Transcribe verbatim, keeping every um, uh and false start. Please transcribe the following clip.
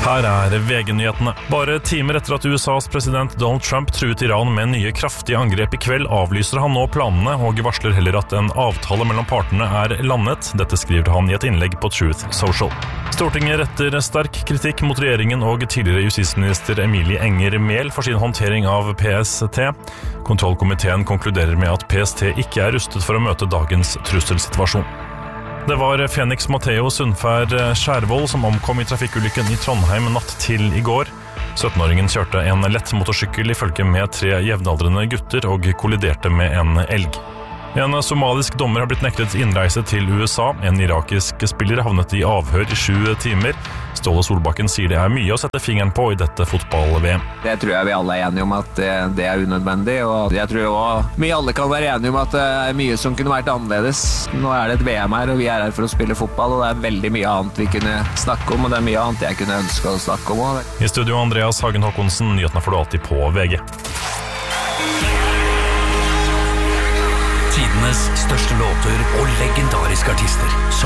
Her er V G-nyhetene. Bare timer etter at U S A's president Donald Trump truet Iran med nye kraftige angrep i kveld, avlyser han nå planene og varsler heller at en avtale mellom partene er landet. Dette skriver han i et innlegg på Truth Social. Stortinget retter sterk kritikk mot regjeringen og tidligere justisminister Emilie Enger Mehl for sin håndtering av P S T. Kontrollkomiteen konkluderer med at P S T ikke er rustet for å møte dagens trusselsituasjon. Det var Fenix Matteo Sundfær Skjærvold som omkom i trafikkulykken i Trondheim natt til i går. syttenåringen kjørte en lett motorsykkel i følge med tre jevnaldrende gutter og kolliderte med en elg. En somalisk dommer har blitt nektet innreise til U S A. En irakisk spiller havnet i avhør i sju timer. Ståle Solbakken sier det er mye å sette fingeren på i dette fotball-V M. Det tror jeg vi alle er enige om at det er unødvendig, og jeg tror også vi alle kan være enige om at det er mye som kunne vært annerledes. Nå er det et V M her, og vi er her for å spille fotball, og det er veldig mye annet vi kunne snakke om, og det er mye annet jeg kunne ønske å snakke om. I studio Andreas Hagen Håkonsen, nyhetene får du alltid på V G. Tidenes største låter og legendariske artister.